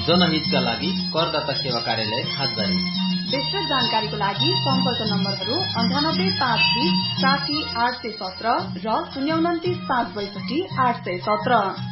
जनहितका लागि करदाता सेवा कार्यालय खासबारी। विस्तृत जानकारीको लागि सम्पर्क नम्बरहरू 98 520 60 817 र 029 562 817।